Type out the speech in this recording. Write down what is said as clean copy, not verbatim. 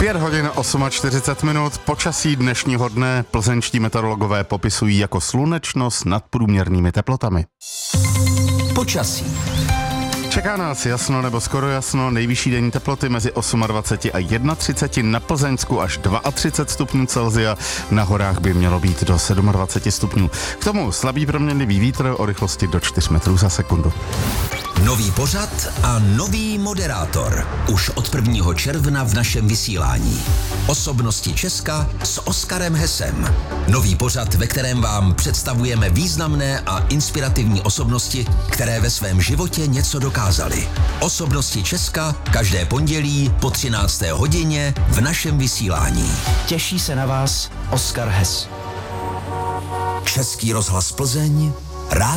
5 hodin 48 minut. Počasí dnešního dne plzeňští meteorologové popisují jako slunečno s nadprůměrnými teplotami. Počasí. Čeká nás jasno nebo skoro jasno, nejvyšší denní teploty mezi 28 a 31, na Plzeňsku až 32 stupňů Celsia, na horách by mělo být do 27 stupňů. K tomu slabý proměnlivý vítr o rychlosti do 4 metrů za sekundu. Nový pořad a nový moderátor. Už od 1. června v našem vysílání. Osobnosti Česka s Oskarem Hesem. Nový pořad, ve kterém vám představujeme významné a inspirativní osobnosti, které ve svém životě něco dokázaly. Osobnosti Česka každé pondělí po 13. hodině v našem vysílání. Těší se na vás Oskar Hes. Český rozhlas Plzeň,